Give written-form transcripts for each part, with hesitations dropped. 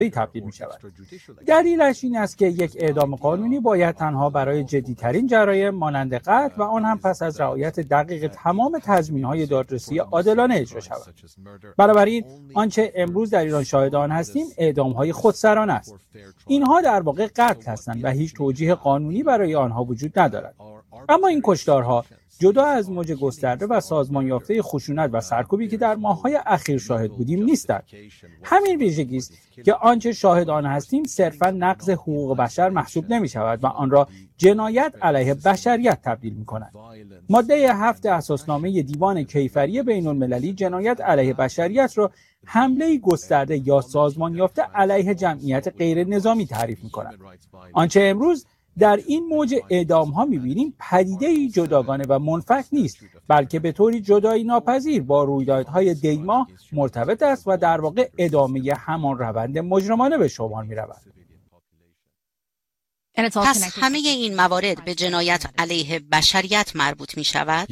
تبدیل می شود. دلیلش این است که یک اعدام قانونی باید تنها برای جدی‌ترین جرایم مانند قتل و آن هم پس از رعایت دقیق تمام تضمین‌های دادرسی عادلانه اجرا شود. بنابراین آنچه امروز در ایران شاهد آن هستیم اعدام‌های خودسرانه است. اینها در واقع قتل هستند و هیچ توجیه قانونی برای آنها وجود ندارد. اما این کشتارها جدا از موج گسترده و سازمان یافته خشونت و سرکوبی که در ماه‌های اخیر شاهد بودیم نیستند. همین ویژگی است که آنچه شاهد آن هستیم صرفاً نقض حقوق بشر محسوب نمی‌شود و آن را جنایت علیه بشریت تبدیل می‌کند. ماده 7 اساسنامه دیوان کیفری بین‌المللی جنایت علیه بشریت را حمله گسترده یا سازمان یافته علیه جمعیت غیر نظامی تعریف می‌کند. آنچه امروز در این موج اعدام‌ها می‌بینیم پدیده‌ای جداگانه و منفک نیست، بلکه به طوری جدایی ناپذیر با رویدادهای دی‌ماه مرتبط است و در واقع ادامه همان روند مجرمانه به شمار می‌رود. پس همه این موارد به جنایت علیه بشریت مربوط می‌شود؟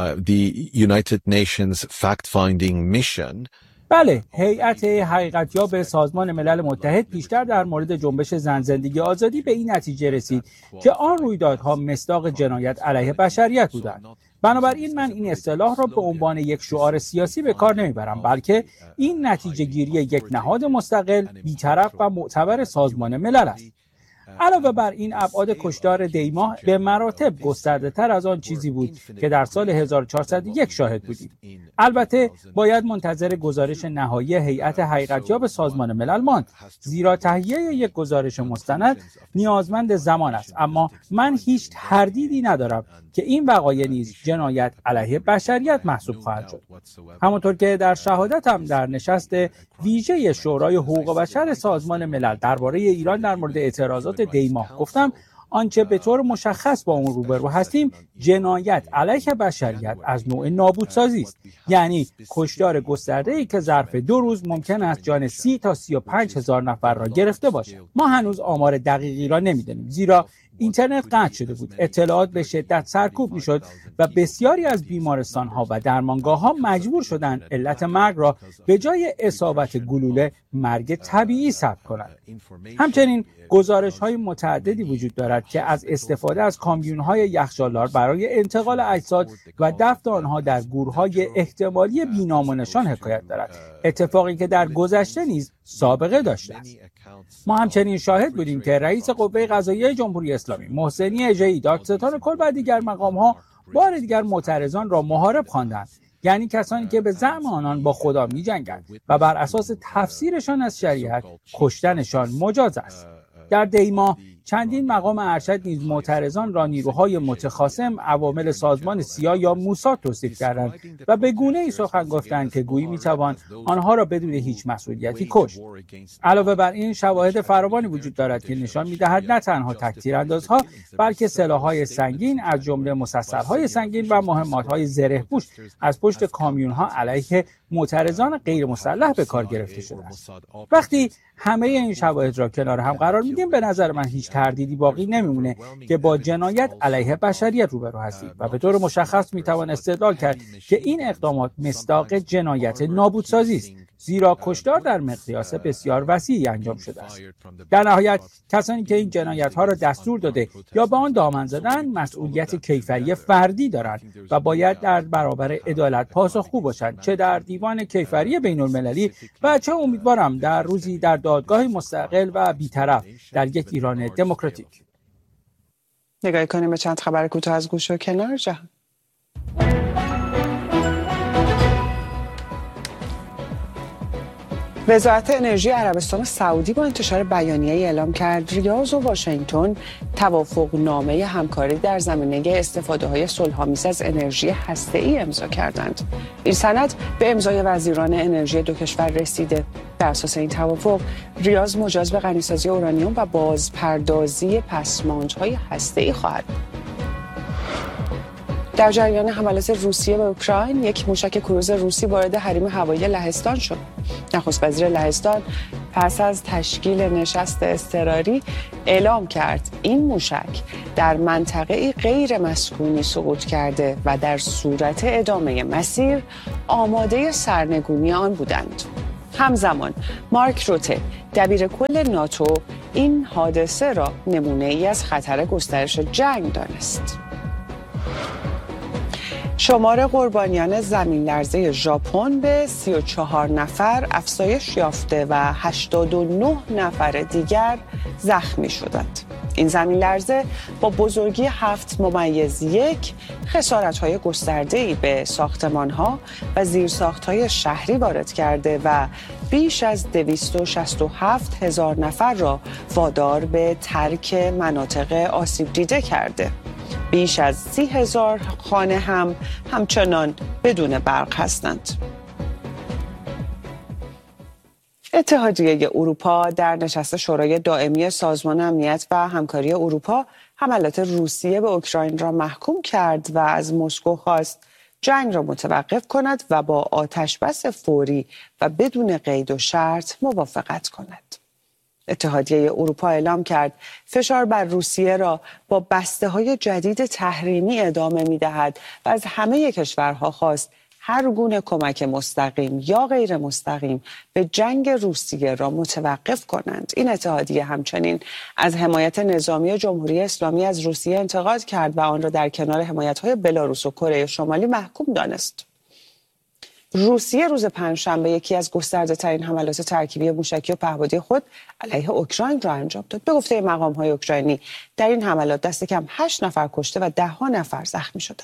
The United Nations fact-finding mission. بله، هیئت حقیقتیاب سازمان ملل متحد پیشتر در مورد جنبش زن زندگی آزادی به این نتیجه رسید که آن رویدادها مصداق جنایت علیه بشریت بودند. بنابراین من این اصطلاح را به عنوان یک شعار سیاسی به کار نمیبرم، بلکه این نتیجه گیری یک نهاد مستقل، بی‌طرف و معتبر سازمان ملل است. علاوه بر این ابعاد کشتار دی‌ماه به مراتب گسترده‌تر از آن چیزی بود که در سال 1401 شاهد بودیم. البته باید منتظر گزارش نهایی هیئت حقیقتیاب سازمان ملل ماند، زیرا تهیه یک گزارش مستند نیازمند زمان است، اما من هیچ تردیدی ندارم که این وقایع نیز جنایت علیه بشریت محسوب خواهد شد. همانطور که در شهادتم در نشست ویژه شورای حقوق بشر سازمان ملل درباره ایران در مورد اعتراضات دی‌ماه گفتم، آنچه به طور مشخص با اون روبرو هستیم جنایت علیه بشریت از نوع نابودسازی است، یعنی کشتار گسترده‌ای که ظرف 2 روز ممکن است جان 30 تا 35 هزار نفر را گرفته باشد. ما هنوز آمار دقیقی را نمی‌دانیم، زیرا اینترنت قطع شده بود، اطلاعات به شدت سرکوب میشد و بسیاری از بیمارستان‌ها و درمانگاه‌ها مجبور شدند علت مرگ را به جای اصابت گلوله مرگ طبیعی ثبت کنند. همچنین گزارش‌های متعددی وجود دارد که از استفاده از کامیون‌های یخچالدار برای انتقال اجساد و دفن آنها در گورهای احتمالی بی‌نام و نشان حکایت دارد، اتفاقی که در گذشته نیز سابقه داشته است. ما همچنین شاهد بودیم که رئیس قوه قضاییه جمهوری اسلامی محسنی اژه‌ای، دادستان کل و دیگر مقام‌ها بار دیگر معترضان را محارب خواندند، یعنی کسانی که به زعم آنان با خدا می‌جنگند و بر اساس تفسیرشان از شریعت کشتنشان مجاز است. در دی‌ماه چندین مقام ارشد نیز معترضان را نیروهای متخاصم عوامل سازمان سیا یا موساد توصیف کردند و به گونه‌ای سخن گفتند که گویی می‌توان آنها را بدون هیچ مسئولیتی کشت. علاوه بر این شواهد فراوانی وجود دارد که نشان می‌دهد نه تنها تک‌تیراندازها بلکه سلاح‌های سنگین از جمله مسلسل‌های سنگین و مهمات‌های زره‌پوش از پشت کامیون‌ها علیه معترضان غیر مسلح به کار گرفته شده است. وقتی همه این شواهد را کنار هم قرار میدیم به نظر من هیچ تردیدی باقی نمیمونه که با جنایت علیه بشریت روبرو هستیم و به طور مشخص میتوان استدلال کرد که این اقدامات مصداق جنایت نابودسازی است، زیرا کشتار در مقیاس بسیار وسیعی انجام شده است. در نهایت کسانی که این جنایت‌ها را دستور داده یا به آن دامن زدند مسئولیت کیفری فردی دارند و باید در برابر عدالت پاسخگو باشند، چه در دیوان کیفری بین‌المللی و چه امیدوارم در روزی در دادگاه مستقل و بی‌طرف در یک ایران دموکراتیک. نگاه کنیم به چند خبر کوتاه از گوش و کنار جهان. وزارت انرژی عربستان سعودی با انتشار بیانیه‌ای اعلام کرد ریاض و واشنگتن توافقنامه همکاری در زمینه استفاده‌های صلح‌آمیز از انرژی هسته‌ای امضا کردند. این سند به امضای وزیران انرژی دو کشور رسیده. بر اساس این توافق ریاض مجاز به غنیسازی اورانیوم و بازپردازی پسماندهای هسته‌ای خواهد. در جریان حملات روسیه به اوکراین یک موشک کروز روسی وارد حریم هوایی لهستان شد. نخست وزیر لهستان پس از تشکیل نشست اضطراری اعلام کرد این موشک در منطقه غیر مسکونی سقوط کرده و در صورت ادامه مسیر آماده سرنگونی آن بودند. همزمان مارک روته دبیر کل ناتو این حادثه را نمونه ای از خطر گسترش جنگ دانست. شمار قربانیان زمین لرزه ژاپن به 34 نفر افزایش یافته و 89 نفر دیگر زخمی شدند. این زمین لرزه با بزرگی 7.1 خسارت‌های گسترده‌ای به ساختمان‌ها و زیرساخت‌های شهری وارد کرده و بیش از 267 هزار نفر را وادار به ترک مناطق آسیب دیده کرده. بیش از 30,000 خانه همچنان بدون برق هستند. اتحادیه اروپا در نشست شورای دائمی سازمان امنیت و همکاری اروپا حملات روسیه به اوکراین را محکوم کرد و از مسکو خواست جنگ را متوقف کند و با آتشبس فوری و بدون قید و شرط موافقت کند. اتحادیه اروپا اعلام کرد فشار بر روسیه را با بسته‌های جدید تحریمی ادامه می‌دهد و از همه کشورها خواست هر گونه کمک مستقیم یا غیر مستقیم به جنگ روسیه را متوقف کنند. این اتحادیه همچنین از حمایت نظامی جمهوری اسلامی از روسیه انتقاد کرد و آن را در کنار حمایت‌های بلاروس و کره شمالی محکوم دانست. روسیه روز پنجشنبه یکی از گسترده‌ترین حملات ترکیبی موشکی و پهپادی خود علیه اوکراین را انجام داد. به گفته مقام‌های اوکراینی در این حملات دست کم 8 نفر کشته و 10 نفر زخمی شدند.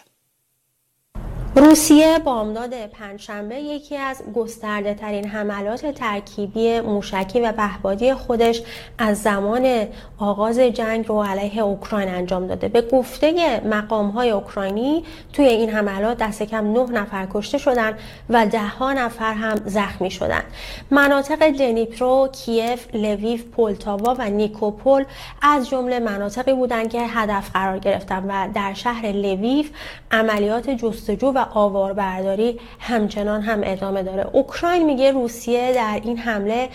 روسیه بامداد پنجشنبه یکی از گسترده‌ترین حملات ترکیبی موشکی و پهپادی خودش از زمان آغاز جنگ رو علیه اوکراین انجام داده. به گفته مقام‌های اوکراینی توی این حملات دست کم 9 نفر کشته شدند و 10 نفر هم زخمی شدند. مناطق دنیپرو، کیف، لویو، پولتاوا و نیکوپول از جمله مناطقی بودند که هدف قرار گرفتند و در شهر لویو عملیات جستجو و آواربرداری همچنان هم ادامه داره. اوکراین میگه روسیه در این حمله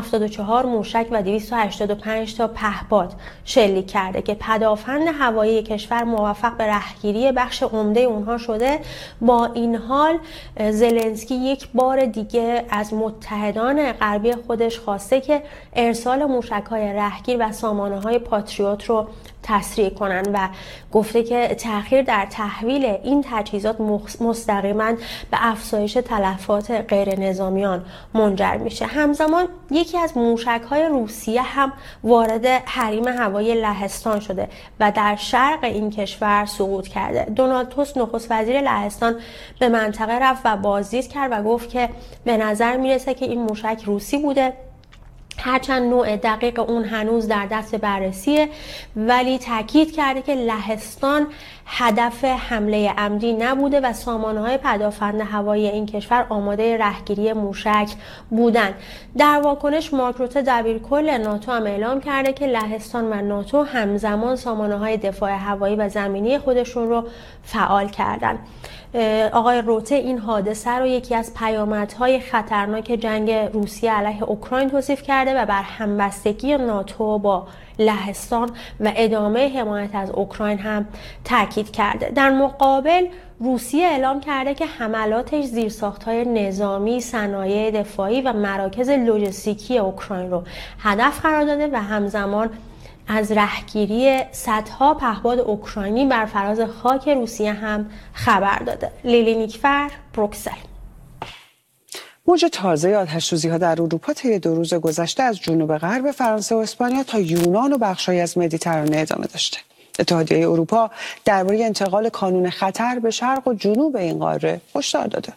74 موشک و 285 تا پهپاد شلیک کرده که پدافند هوایی کشور موفق به رهگیری بخش عمده اونها شده. با این حال زلنسکی یک بار دیگه از متحدان غربی خودش خواسته که ارسال موشک‌های رهگیر و سامانه‌های پاتریوت رو تسریع کنند و گفته که تأخیر در تحویل این تجهیزات مستقیما به افزایش تلفات غیر نظامیان منجر میشه. همزمان یکی از موشک‌های روسیه هم وارد حریم هوایی لهستان شده و در شرق این کشور سقوط کرده. دونالد توسک نخست وزیر لهستان به منطقه رفت و بازدید کرد و گفت که به نظر میرسه که این موشک روسی بوده، هرچند نوع دقیق اون هنوز در دست بررسیه، ولی تاکید کرده که لهستان هدف حمله عمدی نبوده و سامانه‌های پدافند هوایی این کشور آماده رهگیری موشک بودند. در واکنش مارک روته دبیرکل ناتو هم اعلام کرده که لهستان و ناتو همزمان سامانه‌های دفاع هوایی و زمینی خودشون رو فعال کردند. آقای روته این حادثه رو یکی از پیامدهای خطرناک جنگ روسیه علیه اوکراین توصیف کرده و بر همبستگی ناتو با لهستان و ادامه حمایت از اوکراین هم تاکید کرده. در مقابل روسیه اعلام کرده که حملاتش زیرساخت‌های نظامی، صنایع دفاعی و مراکز لوجستیکی اوکراین رو هدف قرار داده و همزمان از رهگیری صدها پهپاد اوکراینی بر فراز خاک روسیه هم خبر داده. لیلی نیکفر، بروکسل. موج تازه آتش‌سوزی‌ها در اروپا طی 2 روز گذشته از جنوب غرب فرانسه و اسپانیا تا یونان و بخش‌هایی از مدیترانه ادامه داشته. اتحادیه اروپا درباره انتقال کانون خطر به شرق و جنوب این قاره هشدار داده.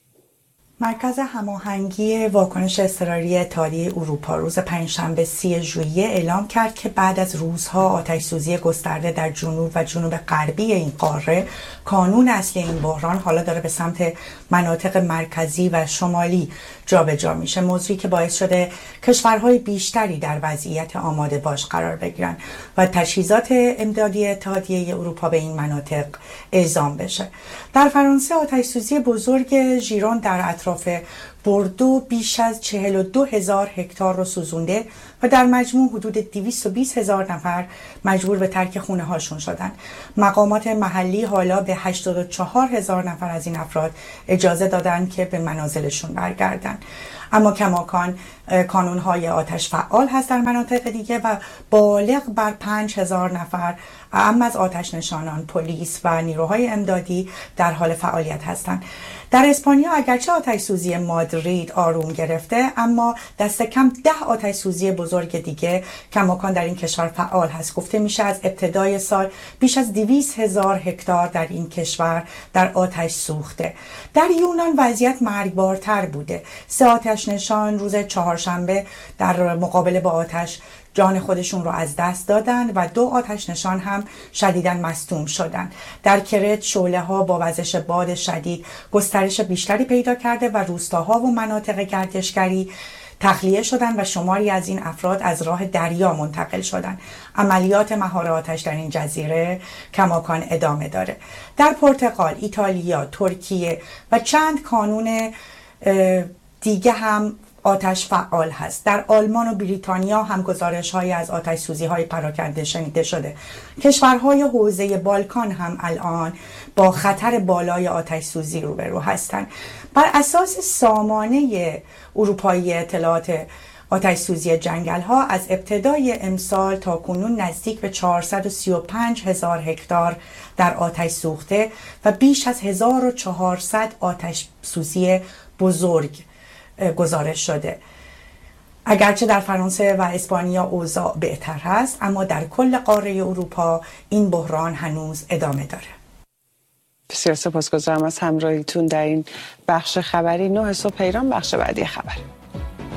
مرکز هماهنگی واکنش اضطراری اتحادیه اروپا روز پنجشنبه 30 ژوئیه اعلام کرد که بعد از روزها آتش‌سوزی گسترده در جنوب و جنوب غربی این قاره، کانون اصلی این بحران حالا داره به سمت مناطق مرکزی و شمالی جابجا میشه، موضوعی که باعث شده کشورهای بیشتری در وضعیت آماده باش قرار بگیرن و تجهیزات امدادی اتحادیه اروپا به این مناطق اعزام بشه. در فرانسه آتش‌سوزی بزرگ ژیرون در اطراف بوردو بیش از 42,000 هکتار رو سوزونده و در مجموع حدود 220,000 نفر مجبور به ترک خونه هاشون شدن. مقامات محلی حالا به 84,000 نفر از این افراد اجازه دادن که به منازلشون برگردن. اما کماکان کانون‌های آتش فعال هست در مناطق دیگه و بالغ بر 5,000 نفر اعم از آتش نشانان، پلیس و نیروهای امدادی در حال فعالیت هستند. در اسپانیا اگرچه آتش سوزی مادرید آروم گرفته، اما دست کم 10 آتش سوزی بزرگ دیگه کماکان در این کشور فعال هست. گفته میشه از ابتدای سال بیش از 200,000 هکتار در این کشور در آتش سوخته. در یونان وضعیت مرگبارتر بوده. 3 آتش نشان روز چهارشنبه در مقابله با آتش جان خودشون رو از دست دادن و 2 آتش نشان هم شدیداً مصدوم شدن. در کرت شعله ها با وزش باد شدید گسترش بیشتری پیدا کرده و روستاها و مناطق گردشگری تخلیه شدن و شماری از این افراد از راه دریا منتقل شدن. عملیات مهار آتش در این جزیره کماکان ادامه داره. در پرتغال، ایتالیا، ترکیه و چند کانون دیگه هم آتش فعال هست. در آلمان و بریتانیا هم گزارش‌هایی از آتش سوزی‌های پراکنده شنیده شده. کشورهای حوزه بالکان هم الان با خطر بالای آتش سوزی روبرو هستند. بر اساس سامانه اروپایی اطلاعات آتش سوزی جنگل‌ها از ابتدای امسال تا کنون نزدیک به 435,000 هکتار در آتش سوخته و بیش از 1400 آتش سوزی بزرگ گزارش شده. اگرچه در فرانسه و اسپانیا اوضاع بهتر هست، اما در کل قاره اروپا این بحران هنوز ادامه داره. بسیار سپاسگزارم از همراهیتون در این بخش خبری. 9 صبح ایران، بخش بعدی خبر.